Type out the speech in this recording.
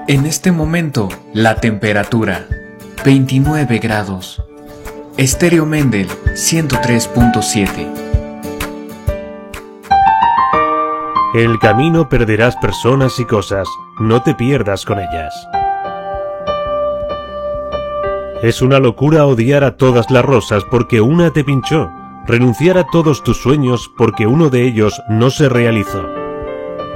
En este momento, la temperatura, 29 grados. Estéreo Mendel, 103.7. En el camino perderás personas y cosas, no te pierdas con ellas. Es una locura odiar a todas las rosas porque una te pinchó, renunciar a todos tus sueños porque uno de ellos no se realizó.